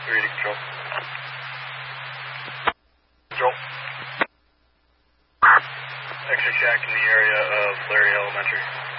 Reading control. Control. Extra shack in the area of Larry Elementary.